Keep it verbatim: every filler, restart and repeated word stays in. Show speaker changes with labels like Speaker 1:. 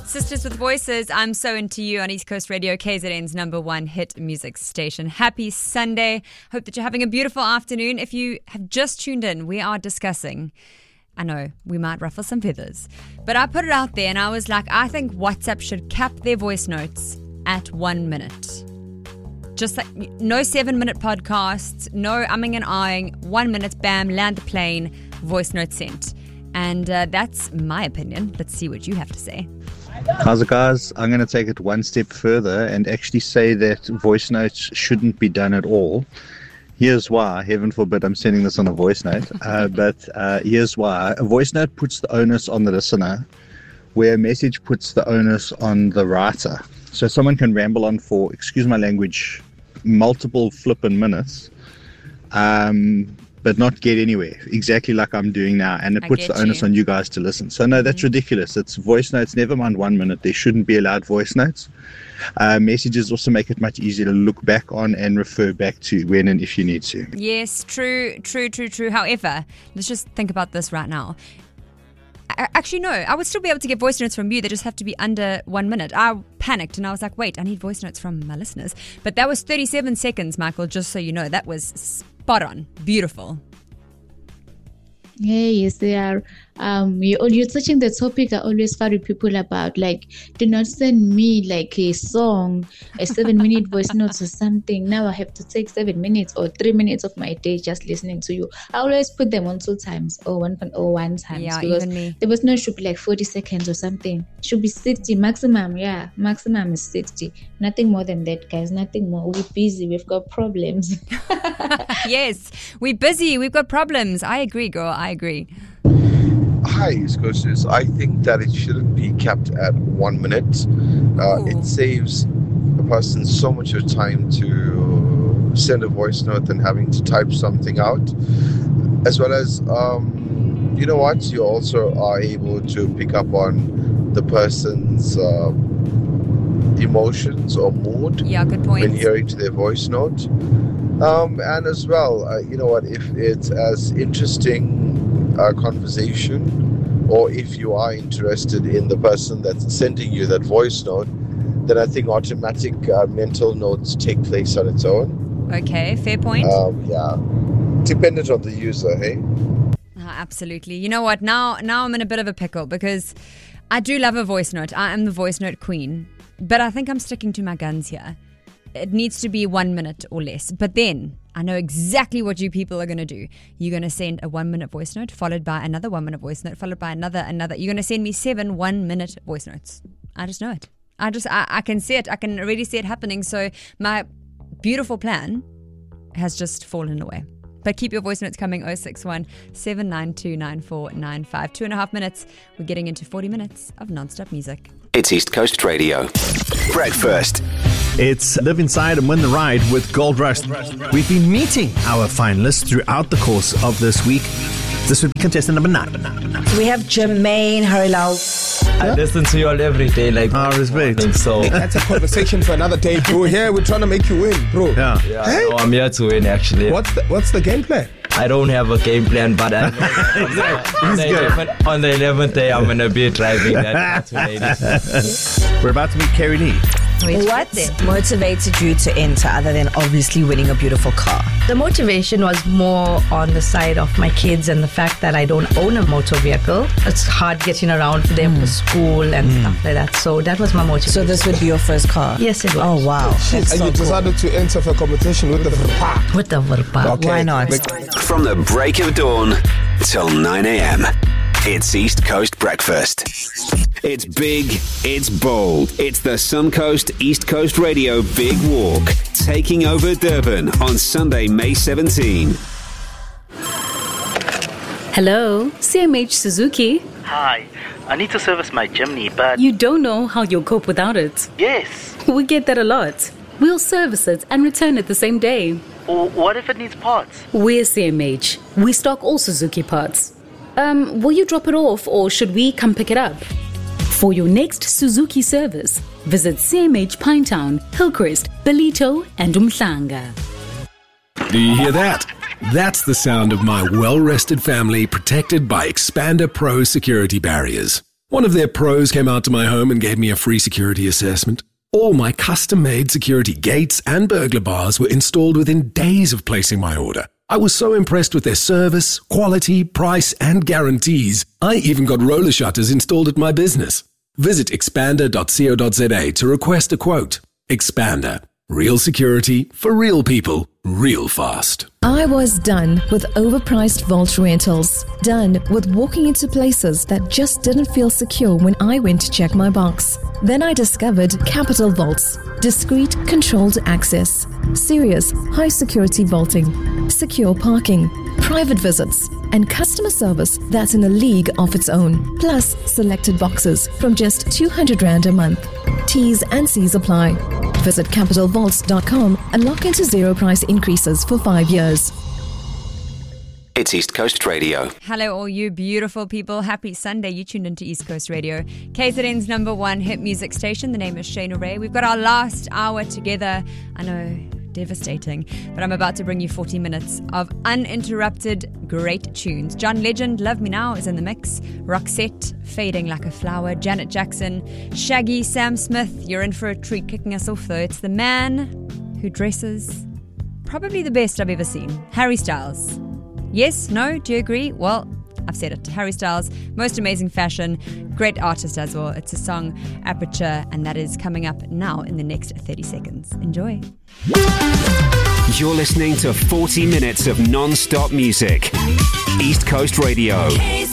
Speaker 1: Sisters with Voices, I'm So Into You on East Coast Radio, K Z N's number one hit music station. Happy Sunday. Hope that you're having a beautiful afternoon. If you have just tuned in, we are discussing, I know, we might ruffle some feathers, but I put it out there and I was like, I think WhatsApp should cap their voice notes at one minute. Just like no seven minute podcasts, no umming and ahhing, one minute, bam, land the plane, voice note sent. And uh, that's my opinion. Let's see what you have to say.
Speaker 2: How's it, guys? I'm going to take it one step further and actually say that voice notes shouldn't be done at all. Here's why. Heaven forbid I'm sending this on a voice note. Uh, but uh, here's why. A voice note puts the onus on the listener, where a message puts the onus on the writer. So someone can ramble on for, excuse my language, multiple flippin' minutes, um, but not get anywhere, exactly like I'm doing now. And it
Speaker 1: I
Speaker 2: puts the onus
Speaker 1: you.
Speaker 2: on you guys to listen. So no, that's mm-hmm. ridiculous. It's voice notes, never mind one minute. There shouldn't be allowed voice notes. Uh, messages also make it much easier to look back on and refer back to when and if you need to.
Speaker 1: Yes, true, true, true, true. However, let's just think about this right now. Actually, no, I would still be able to get voice notes from you. They just have to be under one minute. I panicked and I was like, wait, I need voice notes from my listeners. But that was thirty-seven seconds, Michael, just so you know. That was spot on. Beautiful.
Speaker 3: Yeah, yes, they are. Um, you, you're touching the topic I always worry people about. Like, do not send me like a song, a seven-minute voice note or something. Now I have to take seven minutes or three minutes of my day just listening to you. I always put them on two times or one or one times
Speaker 1: yeah,
Speaker 3: because
Speaker 1: even me.
Speaker 3: the voice note should be like forty seconds or something. Should be sixty maximum. Yeah, maximum is sixty. Nothing more than that, guys. Nothing more. We're busy. We've got problems.
Speaker 1: Yes, we're busy. We've got problems. I agree, girl. I agree.
Speaker 4: Hi, East Coasters. I think that it shouldn't be kept at one minute. Uh, it saves a person so much of time to send a voice note than having to type something out. As well as, um, you know what? You also are able to pick up on the person's uh, emotions or mood.
Speaker 1: Yeah, good point.
Speaker 4: When hearing to their voice note. Um, and as well, uh, you know what? If it's as interesting a conversation, or if you are interested in the person that's sending you that voice note, then I think automatic uh, mental notes take place on its own.
Speaker 1: Okay, fair point.
Speaker 4: Um, yeah, dependent on the user, hey?
Speaker 1: Oh, absolutely. You know what? Now, now I'm in a bit of a pickle because I do love a voice note. I am the voice note queen, but I think I'm sticking to my guns here. It needs to be one minute or less. But then I know exactly what you people are going to do. You're going to send a one minute voice note followed by another one minute voice note followed by another, another. You're going to send me seven one minute voice notes. I just know it. I just, I, I can see it. I can already see it happening. So my beautiful plan has just fallen away. But keep your voice notes coming, oh six one, seven nine two, nine four nine five. Two and a half minutes. We're getting into forty minutes of non-stop music.
Speaker 5: It's East Coast Radio. Breakfast.
Speaker 6: It's Live Inside and Win the Ride with Gold Rush. We've been meeting our finalists throughout the course of this week. This would be contestant number nine.
Speaker 7: We have Jermaine Harilal.
Speaker 8: I listen to you all every day, like
Speaker 6: oh, respect.
Speaker 8: So
Speaker 9: that's a conversation for another day, bro. Here we're trying to make you win, bro.
Speaker 6: Yeah,
Speaker 8: yeah hey? No, I'm here to win, actually.
Speaker 9: What's the What's the game plan?
Speaker 8: I don't have a game plan, but I on, the eleventh, on the eleventh day, I'm gonna be driving that lady.
Speaker 6: We're about to meet Carrie Lee.
Speaker 7: What motivated you to enter other than obviously winning a beautiful car?
Speaker 10: The motivation was more on the side of my kids and the fact that I don't own a motor vehicle. It's hard getting around for them mm. for school and mm. stuff like that. So that was my motivation.
Speaker 7: So this would be your first car?
Speaker 10: Yes, it would.
Speaker 7: Oh, wow.
Speaker 9: And so you decided cool. to enter for a competition with the Verpa.
Speaker 10: With the Verpa.
Speaker 7: Okay. Why not?
Speaker 5: From the break of dawn till nine a.m. It's East Coast Breakfast. It's big, it's bold. It's the Suncoast East Coast Radio Big Walk, taking over Durban on Sunday, May seventeenth.
Speaker 11: Hello, C M H Suzuki.
Speaker 12: Hi, I need to service my Jimny, but...
Speaker 11: You don't know how you'll cope without it.
Speaker 12: Yes.
Speaker 11: We get that a lot. We'll service it and return it the same day.
Speaker 12: Or what if it needs parts?
Speaker 11: We're C M H. We stock all Suzuki parts. Um, will you drop it off or should we come pick it up? For your next Suzuki service, visit C M H Pinetown, Hillcrest, Ballito and Umhlanga.
Speaker 13: Do you hear that? That's the sound of my well-rested family protected by Expander Pro security barriers. One of their pros came out to my home and gave me a free security assessment. All my custom-made security gates and burglar bars were installed within days of placing my order. I was so impressed with their service, quality, price, and guarantees. I even got roller shutters installed at my business. Visit expander dot co dot za to request a quote. Expander. Real security for real people, real fast.
Speaker 14: I was done with overpriced vault rentals. Done with walking into places that just didn't feel secure when I went to check my box. Then I discovered Capital Vaults. Discreet, controlled access. Serious, high security vaulting. Secure parking. Private visits. And customer service that's in a league of its own. Plus selected boxes from just two hundred rand a month. T's and C's apply. Visit capital vaults dot com and lock into zero price increases for five years.
Speaker 5: It's East Coast Radio.
Speaker 1: Hello, all you beautiful people. Happy Sunday. You tuned into East Coast Radio, K Z N's number one hit music station. The name is Shane Ray. We've got our last hour together. I know, devastating, but I'm about to bring you forty minutes of uninterrupted great tunes. John Legend, Love Me Now, is in the mix. Roxette, Fading Like a Flower. Janet Jackson, Shaggy, Sam Smith. You're in for a treat. Kicking us off though, it's the man who dresses probably the best I've ever seen, Harry Styles. Yes? No? Do you agree? Well, I've said it. Harry Styles, most amazing fashion, great artist as well. It's a song, Aperture, and that is coming up now in the next thirty seconds. Enjoy.
Speaker 5: You're listening to forty minutes of non-stop music. East Coast Radio.